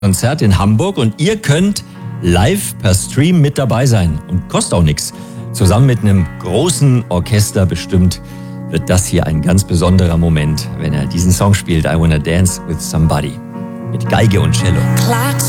Konzert in Hamburg und ihr könnt live per Stream mit dabei sein und kostet auch nichts. Zusammen mit einem großen Orchester bestimmt wird das hier ein ganz besonderer Moment, wenn er diesen Song spielt, I Wanna Dance with Somebody, mit Geige und Cello. Clocks